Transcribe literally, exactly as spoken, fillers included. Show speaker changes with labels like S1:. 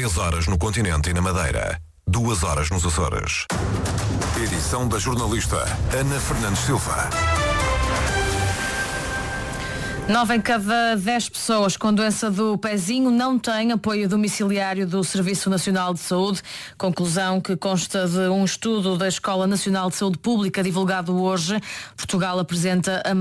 S1: Três horas no continente e na Madeira. Duas horas nos Açores. Edição da jornalista Ana Fernandes Silva.
S2: Nove em cada dez pessoas com doença do pezinho não têm apoio domiciliário do Serviço Nacional de Saúde. Conclusão que consta de um estudo da Escola Nacional de Saúde Pública divulgado hoje. Portugal apresenta a